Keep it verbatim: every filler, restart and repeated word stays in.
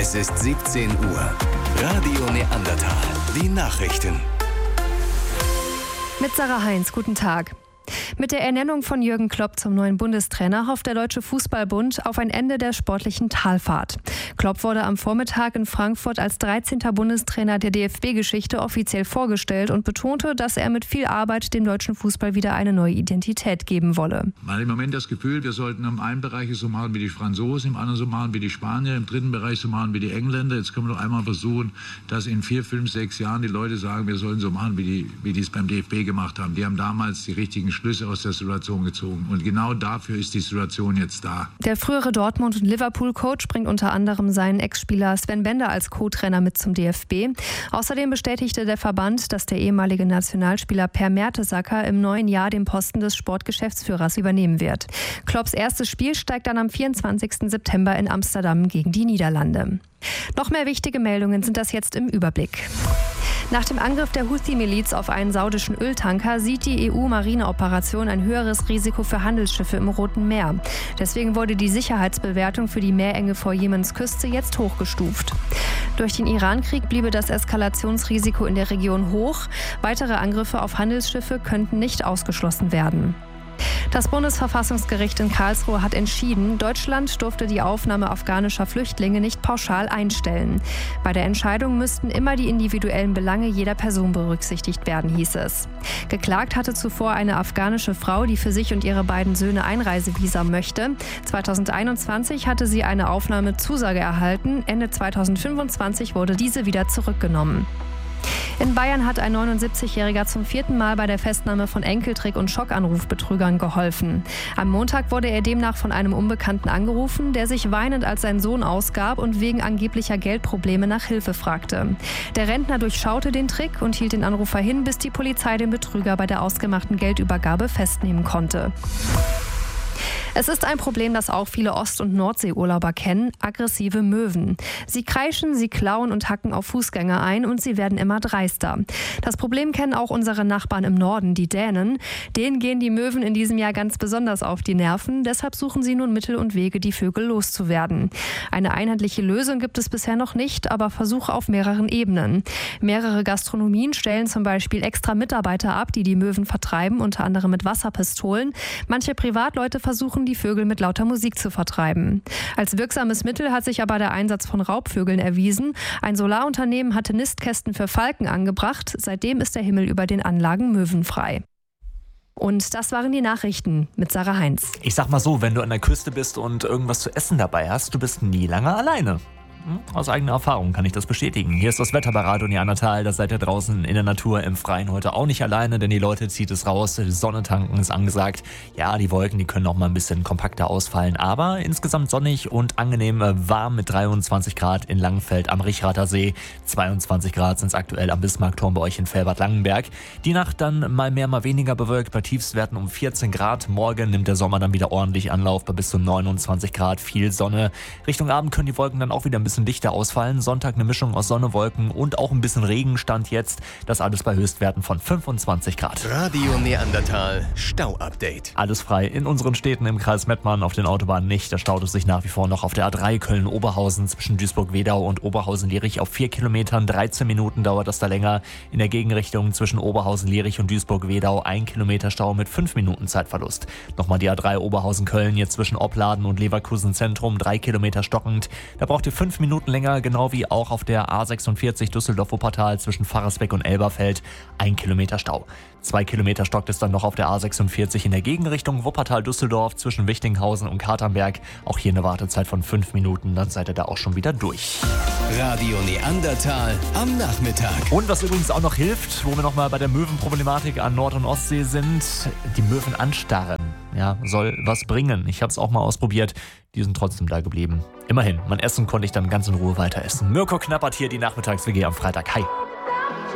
Es ist siebzehn Uhr. Radio Neandertal. Die Nachrichten. Mit Sarah Heinz, guten Tag. Mit der Ernennung von Jürgen Klopp zum neuen Bundestrainer hofft der Deutsche Fußballbund auf ein Ende der sportlichen Talfahrt. Klopp wurde am Vormittag in Frankfurt als dreizehnter Bundestrainer der D F B-Geschichte offiziell vorgestellt und betonte, dass er mit viel Arbeit dem deutschen Fußball wieder eine neue Identität geben wolle. Man hat im Moment das Gefühl, wir sollten im einen Bereich so machen wie die Franzosen, im anderen so machen wie die Spanier, im dritten Bereich so machen wie die Engländer. Jetzt können wir doch einmal versuchen, dass in vier, fünf, sechs Jahren die Leute sagen, wir sollen so machen, wie die, wie die es beim D F B gemacht haben. Die haben damals die richtigen Schlüsse aus der Situation gezogen. Und genau dafür ist die Situation jetzt da. Der frühere Dortmund- und Liverpool-Coach bringt unter anderem seinen Ex-Spieler Sven Bender als Co-Trainer mit zum D F B. Außerdem bestätigte der Verband, dass der ehemalige Nationalspieler Per Mertesacker im neuen Jahr den Posten des Sportgeschäftsführers übernehmen wird. Klopps erstes Spiel steigt dann am vierundzwanzigsten September in Amsterdam gegen die Niederlande. Noch mehr wichtige Meldungen sind das jetzt im Überblick. Nach dem Angriff der Houthi-Miliz auf einen saudischen Öltanker sieht die E U-Marineoperation ein höheres Risiko für Handelsschiffe im Roten Meer. Deswegen wurde die Sicherheitsbewertung für die Meerenge vor Jemens Küste jetzt hochgestuft. Durch den Iran-Krieg bliebe das Eskalationsrisiko in der Region hoch. Weitere Angriffe auf Handelsschiffe könnten nicht ausgeschlossen werden. Das Bundesverfassungsgericht in Karlsruhe hat entschieden, Deutschland durfte die Aufnahme afghanischer Flüchtlinge nicht pauschal einstellen. Bei der Entscheidung müssten immer die individuellen Belange jeder Person berücksichtigt werden, hieß es. Geklagt hatte zuvor eine afghanische Frau, die für sich und ihre beiden Söhne Einreisevisa möchte. zweitausendeinundzwanzig hatte sie eine Aufnahmezusage erhalten. Ende zweitausendfünfundzwanzig wurde diese wieder zurückgenommen. In Bayern hat ein neunundsiebzigjähriger zum vierten Mal bei der Festnahme von Enkeltrick- und Schockanrufbetrügern geholfen. Am Montag wurde er demnach von einem Unbekannten angerufen, der sich weinend als sein Sohn ausgab und wegen angeblicher Geldprobleme nach Hilfe fragte. Der Rentner durchschaute den Trick und hielt den Anrufer hin, bis die Polizei den Betrüger bei der ausgemachten Geldübergabe festnehmen konnte. Es ist ein Problem, das auch viele Ost- und Nordseeurlauber kennen: aggressive Möwen. Sie kreischen, sie klauen und hacken auf Fußgänger ein und sie werden immer dreister. Das Problem kennen auch unsere Nachbarn im Norden, die Dänen. Denen gehen die Möwen in diesem Jahr ganz besonders auf die Nerven. Deshalb suchen sie nun Mittel und Wege, die Vögel loszuwerden. Eine einheitliche Lösung gibt es bisher noch nicht, aber Versuche auf mehreren Ebenen. Mehrere Gastronomien stellen zum Beispiel extra Mitarbeiter ab, die die Möwen vertreiben, unter anderem mit Wasserpistolen. Manche Privatleute versuchen, die Vögel mit lauter Musik zu vertreiben. Als wirksames Mittel hat sich aber der Einsatz von Raubvögeln erwiesen. Ein Solarunternehmen hatte Nistkästen für Falken angebracht. Seitdem ist der Himmel über den Anlagen möwenfrei. Und das waren die Nachrichten mit Sarah Heinz. Ich sag mal so, wenn du an der Küste bist und irgendwas zu essen dabei hast, du bist nie lange alleine. Aus eigener Erfahrung kann ich das bestätigen. Hier ist das Wetter bei Radio Neandertal. Da seid ihr draußen in der Natur im Freien heute auch nicht alleine, denn die Leute zieht es raus. Die Sonne tanken ist angesagt. Ja, die Wolken, die können auch mal ein bisschen kompakter ausfallen, aber insgesamt sonnig und angenehm warm mit dreiundzwanzig Grad in Langenfeld am Richrather See. zweiundzwanzig Grad sind es aktuell am Bismarckturm bei euch in Velbert-Langenberg. Die Nacht dann mal mehr, mal weniger bewölkt, bei Tiefstwerten um vierzehn Grad. Morgen nimmt der Sommer dann wieder ordentlich Anlauf bei bis zu neunundzwanzig Grad, viel Sonne. Richtung Abend können die Wolken dann auch wieder ein bisschen dichter ausfallen. Sonntag eine Mischung aus Sonne, Wolken und auch ein bisschen Regen stand jetzt. Das alles bei Höchstwerten von fünfundzwanzig Grad. Radio Neandertal Stau-Update. Alles frei in unseren Städten im Kreis Mettmann, auf den Autobahnen nicht. Da staut es sich nach wie vor noch auf der A drei Köln-Oberhausen zwischen Duisburg-Wedau und Oberhausen-Lierich auf vier Kilometern. dreizehn Minuten dauert das da länger. In der Gegenrichtung zwischen Oberhausen-Lierich und Duisburg-Wedau ein Kilometer Stau mit fünf Minuten Zeitverlust. Nochmal die A drei Oberhausen-Köln jetzt zwischen Opladen und Leverkusen Zentrum, drei Kilometer stockend. Da braucht ihr fünf Minuten länger, genau wie auch auf der A sechsundvierzig Düsseldorf-Wuppertal zwischen Pfarrersbeck und Elberfeld. Ein Kilometer Stau. Zwei Kilometer stockt es dann noch auf der A sechsundvierzig in der Gegenrichtung Wuppertal-Düsseldorf zwischen Wichtinghausen und Katernberg. Auch hier eine Wartezeit von fünf Minuten, dann seid ihr da auch schon wieder durch. Radio Neandertal am Nachmittag. Und was übrigens auch noch hilft, wo wir nochmal bei der Möwenproblematik an Nord- und Ostsee sind, die Möwen anstarren. Ja, soll was bringen. Ich habe es auch mal ausprobiert. Die sind trotzdem da geblieben. Immerhin, mein Essen konnte ich dann ganz in Ruhe weiter essen. Mirko Knappert hier, die Nachmittags-W G am Freitag. Hi.